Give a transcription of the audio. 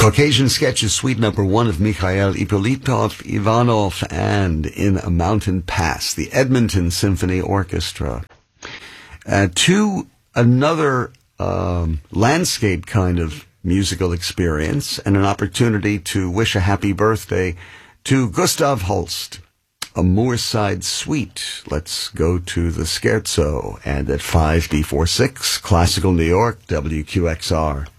Caucasian Sketches, Suite number 1 of Mikhail Ippolitov Ivanov, and In a Mountain Pass, the Edmonton Symphony Orchestra. To another landscape kind of musical experience, and an opportunity to wish a happy birthday to Gustav Holst, a Moorside Suite. Let's go to the Scherzo, and at 5 before 6, Classical New York, WQXR.